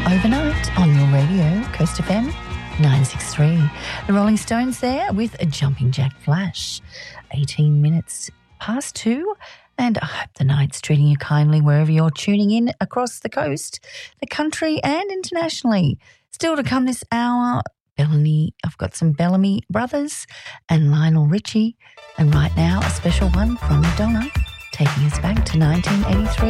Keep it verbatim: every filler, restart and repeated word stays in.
Overnight on your radio, Coast F M nine sixty-three. The Rolling Stones there with a Jumping Jack Flash. eighteen minutes past two, and I hope the night's treating you kindly wherever you're tuning in across the coast, the country and internationally. Still to come this hour, Bellamy, I've got some Bellamy Brothers and Lionel Richie, and right now a special one from Madonna taking us back to nineteen eighty-three.